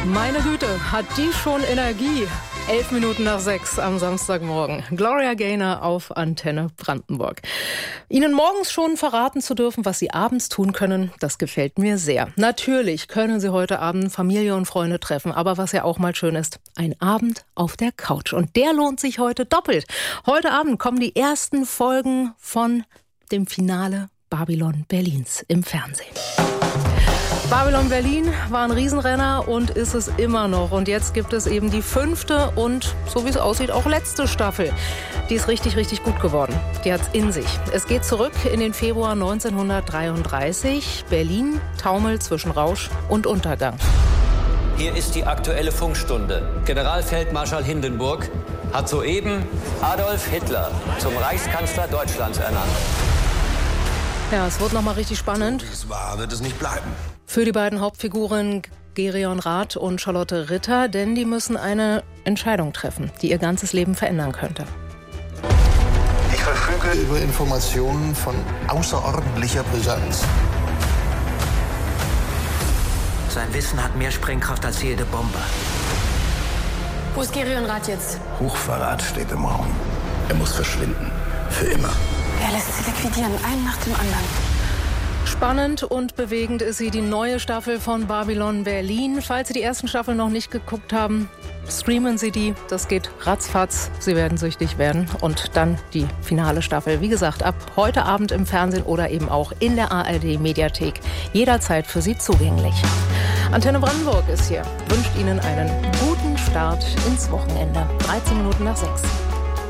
Meine Güte, hat die schon Energie? 11 Minuten nach 6 am Samstagmorgen. Gloria Gaynor auf Antenne Brandenburg. Ihnen morgens schon verraten zu dürfen, was Sie abends tun können, das gefällt mir sehr. Natürlich können Sie heute Abend Familie und Freunde treffen, aber was ja auch mal schön ist, ein Abend auf der Couch. Und der lohnt sich heute doppelt. Heute Abend kommen die ersten Folgen von dem Finale Babylon Berlins im Fernsehen. Babylon Berlin war ein Riesenrenner und ist es immer noch. Und jetzt gibt es eben die 5. und, so wie es aussieht, auch letzte Staffel. Die ist richtig, richtig gut geworden. Die hat's in sich. Es geht zurück in den Februar 1933. Berlin taumelt zwischen Rausch und Untergang. Hier ist die aktuelle Funkstunde. Generalfeldmarschall Hindenburg hat soeben Adolf Hitler zum Reichskanzler Deutschlands ernannt. Ja, es wird nochmal richtig spannend. So wie es war, wird es nicht bleiben. Für die beiden Hauptfiguren Gereon Rath und Charlotte Ritter, denn die müssen eine Entscheidung treffen, die ihr ganzes Leben verändern könnte. Ich verfüge über Informationen von außerordentlicher Brisanz. Sein Wissen hat mehr Sprengkraft als jede Bombe. Wo ist Gereon Rath jetzt? Hochverrat steht im Raum. Er muss verschwinden. Für immer. Er lässt sie liquidieren, einen nach dem anderen. Spannend und bewegend ist sie, die neue Staffel von Babylon Berlin. Falls Sie die ersten Staffeln noch nicht geguckt haben, streamen Sie die. Das geht ratzfatz. Sie werden süchtig werden. Und dann die finale Staffel. Wie gesagt, ab heute Abend im Fernsehen oder eben auch in der ARD-Mediathek. Jederzeit für Sie zugänglich. Antenne Brandenburg ist hier. Wünscht Ihnen einen guten Start ins Wochenende. 13 Minuten nach 6.